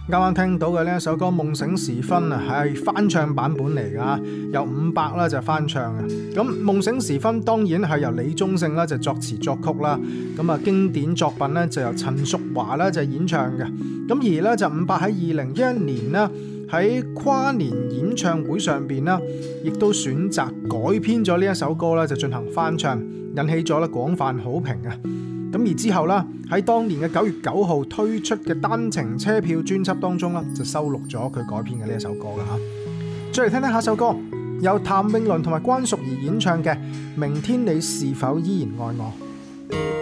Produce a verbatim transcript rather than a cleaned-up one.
啱啱聽到嘅呢一首歌《夢醒時分》啊，係翻唱版本嚟噶，由伍佰啦就翻唱嘅。咁《夢醒時分》當然係由李宗盛啦就作詞作曲啦，咁啊經典作品咧就由陳淑華啦就演唱嘅。咁而咧就伍佰喺二零一一年啦喺跨年演唱會上邊啦，亦都選擇改編咗呢一首歌啦，就進行翻唱，引起咗咧廣泛好評啊！咁而之後啦，喺當年嘅九月九號推出嘅單程車票專輯當中啦，就收錄咗佢改編嘅呢一首歌噶吓。再嚟聽聽下首歌，由譚詠麟同埋關淑怡演唱嘅《明天你是否依然愛我》。